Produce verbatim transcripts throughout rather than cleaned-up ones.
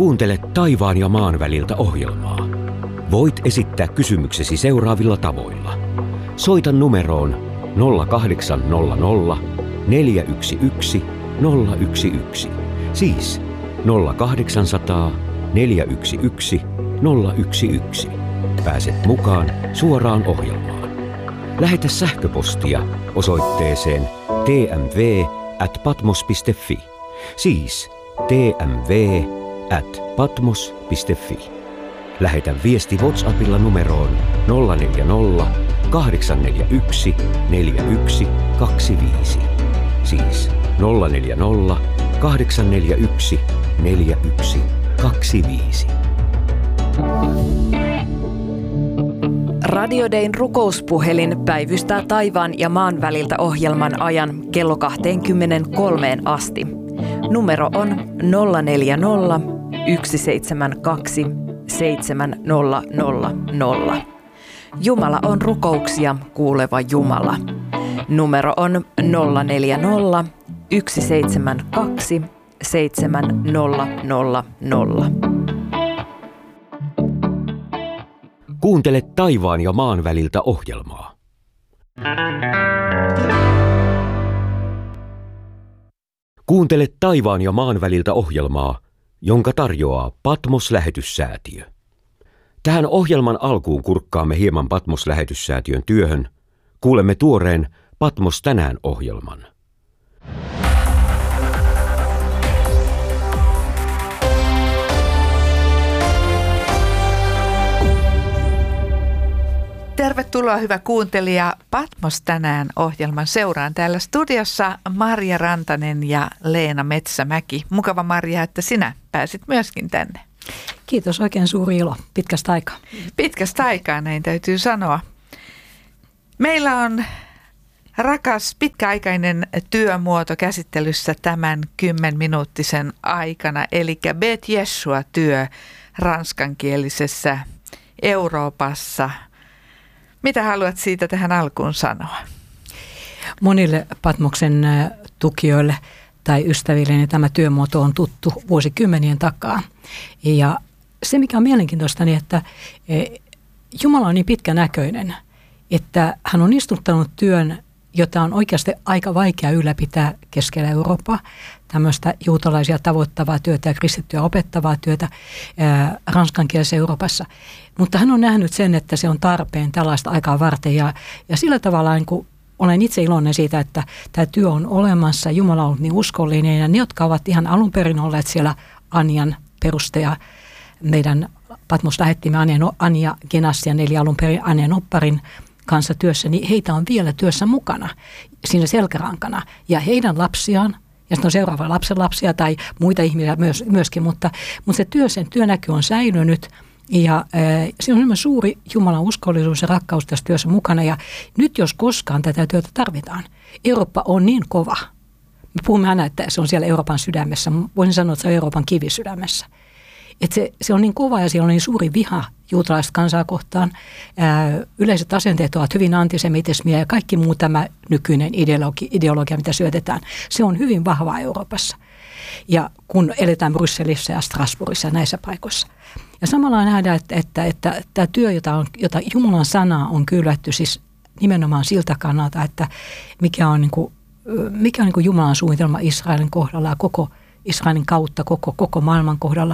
Kuuntele taivaan ja maan väliltä ohjelmaa. Voit esittää kysymyksesi seuraavilla tavoilla. Soita numeroon nolla kahdeksan nolla nolla neljä yksi yksi nolla yksi yksi. Siis nolla kahdeksansataa neljä yksi yksi nolla yksi yksi. Pääset mukaan suoraan ohjelmaan. Lähetä sähköpostia osoitteeseen t m v at patmos piste f i. Siis t m v at patmos piste f i. Lähetä viesti WhatsAppilla numeroon nolla neljä nolla kahdeksan neljä yksi neljä yksi kaksi viisi. Siis nolla neljä nolla kahdeksan neljä yksi neljä yksi kaksi viisi. Radio Dayn rukouspuhelin päivystää taivaan ja maan väliltä ohjelman ajan kello kaksikymmentäkolme asti. Numero on nolla neljä nolla yksi seitsemän kaksi seitsemän nolla nolla nolla. Jumala on rukouksia kuuleva Jumala. Numero on nolla neljä nolla yksi seitsemän kaksi seitsemän nolla nolla nolla. Kuuntele taivaan ja maan väliltä ohjelmaa. Kuuntele taivaan ja maan väliltä ohjelmaa, jonka tarjoaa Patmos-lähetyssäätiö. Tähän ohjelman alkuun kurkkaamme hieman Patmos-lähetyssäätiön työhön. Kuulemme tuoreen Patmos tänään -ohjelman. Tervetuloa hyvä kuuntelija Patmos tänään -ohjelman seuraan. Täällä studiossa Marja Rantanen ja Leena Metsämäki. Mukava Marja, että sinä pääsit myöskin tänne. Kiitos, oikein suuri ilo. Pitkästä aikaa. Pitkästä aikaa, näin täytyy sanoa. Meillä on rakas pitkäaikainen työmuoto käsittelyssä tämän kymmenminuuttisen aikana, eli Bet Jeshua-työ ranskankielisessä Euroopassa. Mitä haluat siitä tähän alkuun sanoa? Monille Patmoksen tukijoille tai ystäville niin tämä työmuoto on tuttu vuosikymmenien takaa. Ja se, mikä on mielenkiintoista, niin että Jumala on niin pitkänäköinen, että hän on istuttanut työn, jota on oikeasti aika vaikea ylläpitää keskellä Eurooppaa. Tämmöistä juutalaisia tavoittavaa työtä ja kristittyä opettavaa työtä ää, ranskankielisessä Euroopassa. Mutta hän on nähnyt sen, että se on tarpeen tällaista aikaa varten. Ja, ja sillä tavalla niin kuin olen itse iloinen siitä, että tämä työ on olemassa. Jumala on ollut niin uskollinen. Ja ne, jotka ovat ihan alun perin olleet siellä Anjan perustaja, meidän Patmos lähettimme Anja Genassian, eli alun perin Anja Nopparin kanssa työssä, niin heitä on vielä työssä mukana siinä selkärankana. Ja heidän lapsiaan, ja sitten on seuraava lapsen lapsia tai muita ihmisiä myös, myöskin, mutta, mutta se työ, sen työnäky on säilynyt. Ja äh, siinä on suuri Jumalan uskollisuus ja rakkaus tässä työssä mukana. Ja nyt jos koskaan tätä työtä tarvitaan. Eurooppa on niin kova. Me puhumme aina, että se on siellä Euroopan sydämessä. Voisin sanoa, että se on Euroopan kivisydämessä. Että se, se on niin kova ja siellä on niin suuri viha juutalaista kansaa kohtaan. Ää, yleiset asenteet ovat hyvin antisemitismiä ja kaikki muu tämä nykyinen ideologi, ideologia, mitä syötetään, se on hyvin vahvaa Euroopassa. Ja kun eletään Brysselissä ja Strasbourgissa ja näissä paikoissa. Ja samalla nähdään, että, että, että, että tämä työ, jota, on, jota Jumalan sanaa on kylvetty siis nimenomaan siltä kannalta, että mikä on, niin kuin, mikä on niin kuin Jumalan suunnitelma Israelin kohdalla ja koko Israelin kautta koko, koko maailman kohdalla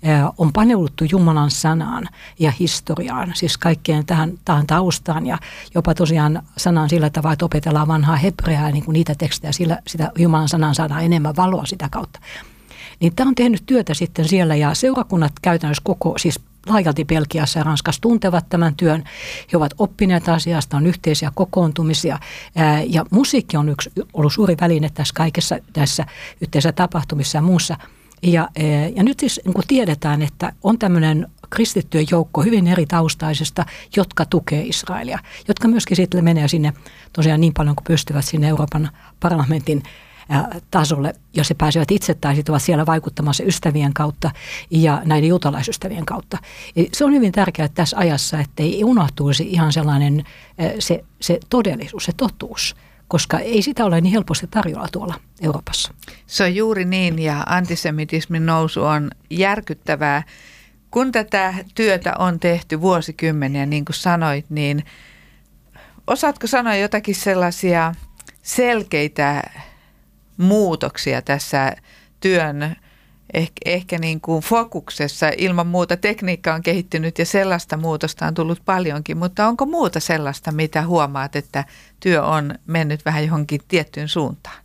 on paneuduttu Jumalan sanaan ja historiaan, siis kaikkeen tähän, tähän taustaan ja jopa tosiaan sanaan sillä tavalla, että opetellaan vanhaa hebreaa, niin kuin niitä tekstejä, sillä sitä Jumalan sanaan saadaan enemmän valoa sitä kautta. Niin tämä on tehnyt työtä sitten siellä ja seurakunnat käytännössä koko, siis laajalti Belgiassa ja Ranskassa tuntevat tämän työn. He ovat oppineet asiasta, on yhteisiä kokoontumisia ja musiikki on yksi, ollut suuri väline tässä kaikessa tässä yhteisissä tapahtumissa ja muussa. Ja, ja nyt siis niin kuin tiedetään, että on tämmöinen kristittyjen joukko hyvin eri taustaisista, jotka tukee Israelia, jotka myöskin sitten menee sinne tosiaan niin paljon kuin pystyvät sinne Euroopan parlamentin tasolle, jos he pääsevät itse tai sitten ovat siellä vaikuttamassa ystävien kautta ja näiden juutalaisystävien kautta. Se on hyvin tärkeää tässä ajassa, että ei unohtuisi ihan sellainen se, se todellisuus, se totuus koska ei sitä ole niin helposti tarjolla tuolla Euroopassa. Se on juuri niin, ja antisemitismin nousu on järkyttävää. Kun tätä työtä on tehty vuosikymmeniä, niin kuin sanoit, niin osaatko sanoa jotakin sellaisia selkeitä muutoksia tässä työn ehkä, ehkä niin kuin fokuksessa? Ilman muuta tekniikka on kehittynyt ja sellaista muutosta on tullut paljonkin, mutta onko muuta sellaista, mitä huomaat, että työ on mennyt vähän johonkin tiettyyn suuntaan?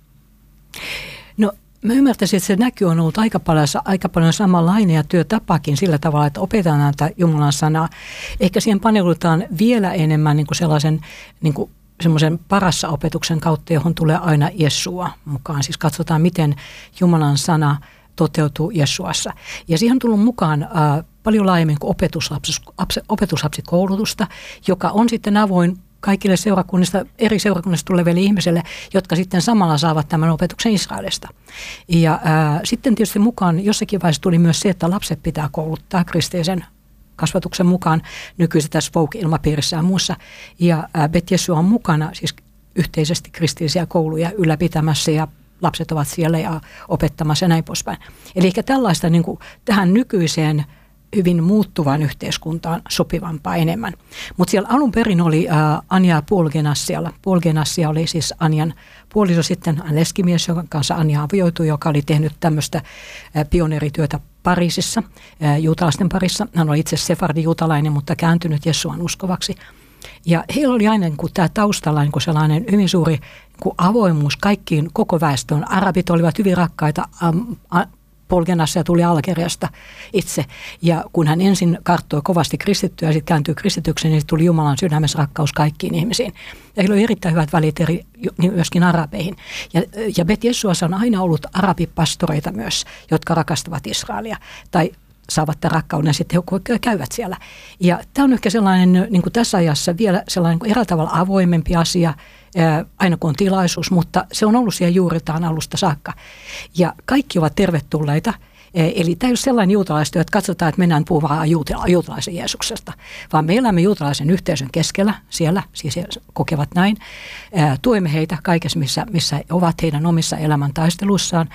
No mä ymmärtäisin, että se näky on ollut aika paljon, aika paljon samanlainen ja työtapakin sillä tavalla, että opetetaan näitä Jumalan sanaa. Ehkä siihen paneudutaan vielä enemmän niin kuin sellaisen niin kuin semmoisen parassa opetuksen kautta, johon tulee aina Jesua mukaan. Siis katsotaan, miten Jumalan sana toteutuu Jesuassa. Ja siihen on tullut mukaan äh, paljon laajemmin kuin opetuslapsi, opetuslapsikoulutusta, joka on sitten avoin kaikille seurakunnista, eri seurakunnista tuleville ihmisille, jotka sitten samalla saavat tämän opetuksen Israelista. Ja ää, sitten tietysti mukaan jossakin vaiheessa tuli myös se, että lapset pitää kouluttaa kristillisen kasvatuksen mukaan nykyisessä Spoke-ilmapiirissä ja muussa. Ja ää, Bet Yeshua on mukana siis yhteisesti kristillisiä kouluja ylläpitämässä ja lapset ovat siellä ja opettamassa ja näin poispäin. Eli ehkä tällaista niin kuin tähän nykyiseen hyvin muuttuvaan yhteiskuntaan sopivampaa enemmän. Mutta siellä alun perin oli ää, Anja Polgenassialla. Polgenassia oli siis Anjan puoliso, sitten leskimies, jonka kanssa Anja avioitui, joka oli tehnyt tämmöistä ää, pioneerityötä Pariisissa, ää, juutalaisten parissa. Hän oli itse sefardi-juutalainen, mutta kääntynyt Jesuan uskovaksi. Ja heillä oli aina niin kuin tämä taustalla niin kuin sellainen hyvin suuri niin kuin avoimuus kaikkiin koko väestöön. Arabit olivat hyvin rakkaita. Am, a, Polgenassia tuli Algeriasta itse, ja kun hän ensin karttoi kovasti kristittyä ja sitten kääntyi kristitykseen, niin tuli Jumalan sydämessä rakkaus kaikkiin ihmisiin. Ja heillä oli erittäin hyvät välit eri, myöskin arabeihin. Ja, ja Bet Yeshuassa on aina ollut arabipastoreita myös, jotka rakastavat Israelia, tai saavat tämän rakkauden ja sitten he käyvät siellä. Ja tämä on ehkä sellainen niin kuin tässä ajassa vielä sellainen niin eräällä tavalla avoimempi asia, aina kun on tilaisuus, mutta se on ollut siellä juuritaan alusta saakka. Ja kaikki ovat tervetulleita. Eli tämä ei ole sellainen juutalaistyö, että katsotaan, että mennään puhumaan juutalaisen Jeesuksesta, vaan me elämme juutalaisen yhteisön keskellä siellä, siis he kokevat näin. Tuemme heitä kaikessa, missä, missä ovat heidän omissa elämäntaisteluissaan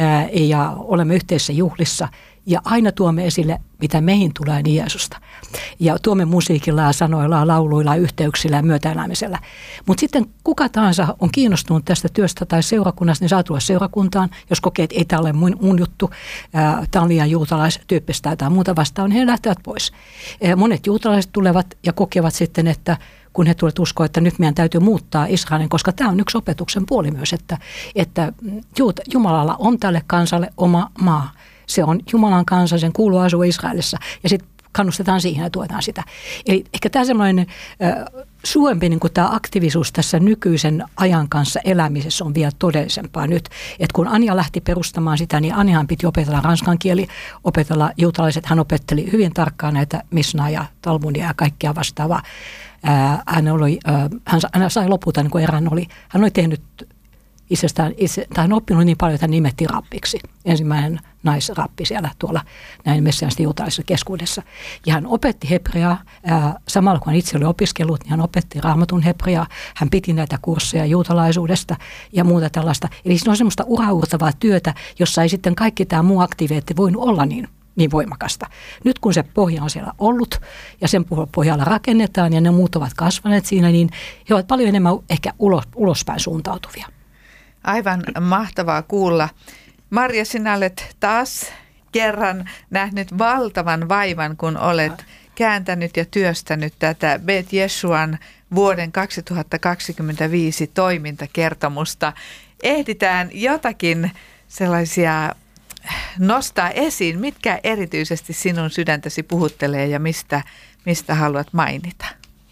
ja olemme yhteisissä juhlissa. Ja aina tuomme esille, mitä meihin tulee niin Jeesusta. Ja tuomme musiikilla ja sanoilla, lauluilla, yhteyksillä ja myötäelämisellä. Mutta sitten kuka tahansa on kiinnostunut tästä työstä tai seurakunnasta, niin saa tulla seurakuntaan. Jos kokee, että ei tämä ole mun, mun juttu, tämä on liian juutalaistyyppistä tai muuta vastaan, he lähtevät pois. Monet juutalaiset tulevat ja kokevat sitten, että kun he tulevat uskoa, että nyt meidän täytyy muuttaa Israelin, koska tämä on yksi opetuksen puoli myös, että, että Jumalalla on tälle kansalle oma maa. Se on Jumalan kansa, sen kuuluu asua Israelissa ja sitten kannustetaan siihen ja tuetaan sitä. Eli ehkä tämä semmoinen äh, suurempi niin kuin tämä aktiivisuus tässä nykyisen ajan kanssa elämisessä on vielä todellisempaa nyt. Että kun Anja lähti perustamaan sitä, niin Anjahan piti opetella ranskan kieli, opetella juutalaiset. Hän opetteli hyvin tarkkaan näitä Mishnaa ja Talmudia ja kaikkia vastaavaa. Äh, hän, oli, äh, hän, hän sai lopulta, niin kuin erään oli, hän oli tehnyt itsestään, itse, tai hän oppinut niin paljon, että hän nimetti rappiksi. Ensimmäinen naisrappi siellä tuolla näin messiaanisten juutalaisessa keskuudessa. Ja hän opetti hebreaa, ää, samalla kun hän itse oli opiskellut, niin hän opetti raamatun hebreaa. Hän piti näitä kursseja juutalaisuudesta ja muuta tällaista. Eli siinä on semmoista uraurtavaa työtä, jossa ei sitten kaikki tämä muu aktiviteetti voinut olla niin, niin voimakasta. Nyt kun se pohja on siellä ollut ja sen pohjalla rakennetaan ja ne muut ovat kasvaneet siinä, niin he ovat paljon enemmän ehkä ulos, ulospäin suuntautuvia. Aivan mahtavaa kuulla. Marja, sinä olet taas kerran nähnyt valtavan vaivan, kun olet kääntänyt ja työstänyt tätä Bet Yeshuan vuoden kaksituhattakaksikymmentäviisi toimintakertomusta. Ehditään jotakin sellaisia nostaa esiin, mitkä erityisesti sinun sydäntäsi puhuttelee ja mistä, mistä haluat mainita?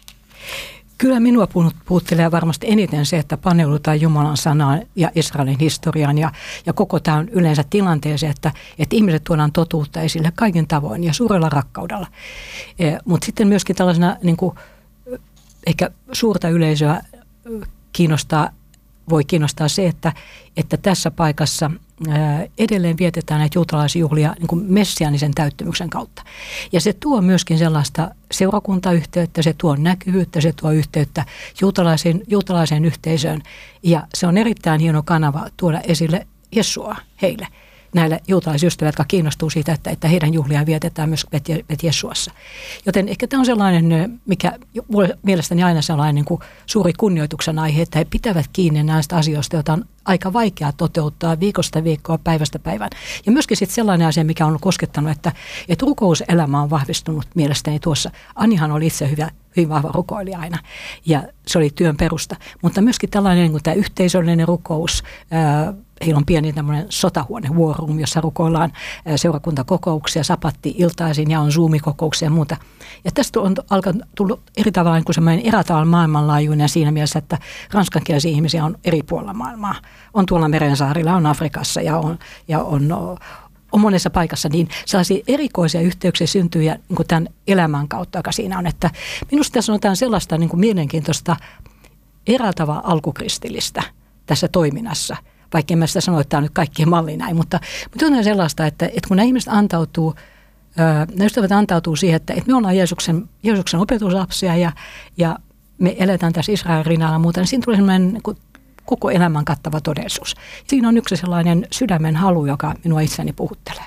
Kyllä minua puhuttelee varmasti eniten se, että paneudutaan Jumalan sanaan ja Israelin historiaan ja, ja koko tämän yleensä tilanteeseen, että, että ihmiset tuodaan totuutta esille kaiken tavoin ja suurella rakkaudella. E, mutta sitten myöskin tällaisena niin kuin, ehkä suurta yleisöä kiinnostaa voi kiinnostaa se, että, että tässä paikassa edelleen vietetään näitä juutalaisjuhlia niin kuin messiaanisen täyttymyksen kautta. Ja se tuo myöskin sellaista seurakuntayhteyttä, se tuo näkyvyyttä, se tuo yhteyttä juutalaiseen, juutalaiseen yhteisöön. Ja se on erittäin hieno kanava tuoda esille Jesua heille, näille juutalaisystäville, jotka kiinnostuu siitä, että, että heidän juhliaan vietetään myös Bet Jesuassa. Joten ehkä tämä on sellainen, mikä mielestäni aina sellainen niin kuin suuri kunnioituksen aihe, että he pitävät kiinni näistä asioista, joita on aika vaikea toteuttaa viikosta viikkoa, päivästä päivään. Ja myöskin sitten sellainen asia, mikä on koskettanut, että, että rukouselämä on vahvistunut mielestäni tuossa. Annihan oli itse hyvä, hyvin vahva rukoilija aina ja se oli työn perusta. Mutta myöskin tällainen niin kuin tämä yhteisöllinen rukous, ää, heillä on pieni tämmöinen sotahuone, war room, jossa rukoillaan seurakuntakokouksia, sapatti-iltaisin ja on Zoom-kokouksia ja muuta. Ja tästä on alkanut tullut eri tavalla niin kuin semmoinen erätavalla maailmanlaajuinen siinä mielessä, että ranskankielisiä ihmisiä on eri puolilla maailmaa. On tuolla Merensaarilla, on Afrikassa ja on, ja on, on monessa paikassa. Niin sellaisia erikoisia yhteyksiä syntyy ja niin kuin tämän elämän kautta, joka siinä on. Että minusta tässä on sellaista niin kuin mielenkiintoista erätavaa alkukristillistä tässä toiminnassa. Vaikka en mä sitä sano, että tämä on nyt kaikkien malli näin, mutta, mutta on sellaista, että, että kun nämä ihmiset antautuu, nämä ystävät antautuu siihen, että, että me ollaan Jeesuksen, Jeesuksen opetuslapsia ja, ja me eletään tässä Israelin rinnalla ja muuta, niin siinä tulee sellainen niin kuin koko elämän kattava todellisuus. Siinä on yksi sellainen sydämen halu, joka minua itseni puhuttelee.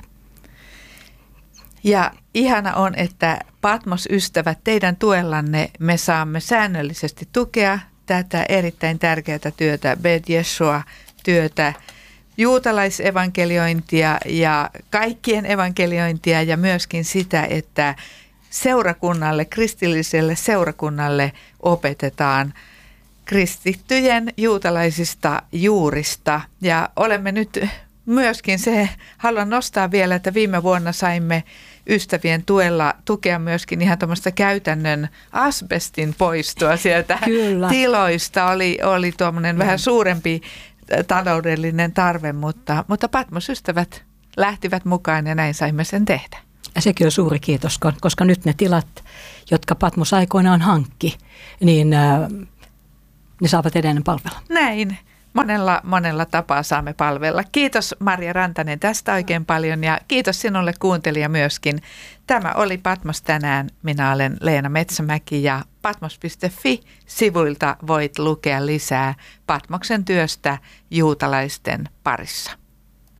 Ja ihana on, että Patmos-ystävät, teidän tuellanne me saamme säännöllisesti tukea tätä erittäin tärkeää työtä, Bet Jeshua työtä, juutalaisevankeliointia ja kaikkien evankeliointia ja myöskin sitä, että seurakunnalle, kristilliselle seurakunnalle opetetaan kristittyjen juutalaisista juurista. Ja olemme nyt myöskin se, haluan nostaa vielä, että viime vuonna saimme ystävien tuella tukea myöskin ihan tuommoista käytännön asbestin poistoa sieltä Kyllä. tiloista. Oli, oli tuommoinen vähän suurempi taloudellinen tarve, mutta, mutta Patmos-ystävät lähtivät mukaan ja näin saimme sen tehdä. Ja sekin on suuri kiitos, koska nyt ne tilat, jotka Patmos aikoinaan hankki, niin äh, ne saavat edelleen palvella. Näin. Monella, monella tapaa saamme palvella. Kiitos Marja Rantanen tästä oikein paljon ja kiitos sinulle kuuntelija myöskin. Tämä oli Patmos tänään. Minä olen Leena Metsämäki ja patmos piste fi-sivuilta voit lukea lisää Patmoksen työstä juutalaisten parissa.